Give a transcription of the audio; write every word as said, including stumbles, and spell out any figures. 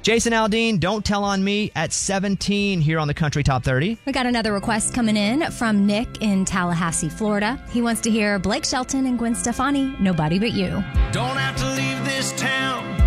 Jason Aldean, Don't Tell on Me at seventeen here on the Country Top thirty. We got another request coming in from Nick in Tallahassee, Florida. He wants to hear Blake Shelton and Gwen Stefani, Nobody But You. Don't have to leave this town